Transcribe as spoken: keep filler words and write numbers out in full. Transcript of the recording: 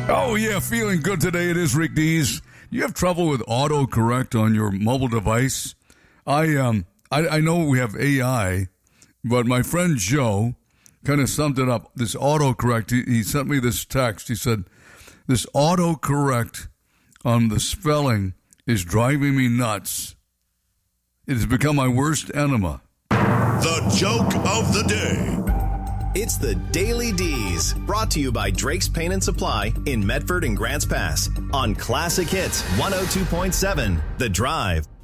Oh, yeah, feeling good today. It is Rick Dees. You have trouble with autocorrect on your mobile device? I um I, I know we have A I, but my friend Joe kind of summed it up. This autocorrect, he, he sent me this text. He said, this autocorrect on the spelling is driving me nuts. It has become my worst enema. The joke of the day. It's the Daily D's, brought to you by Drake's Paint and Supply in Medford and Grants Pass on Classic Hits one oh two point seven The Drive.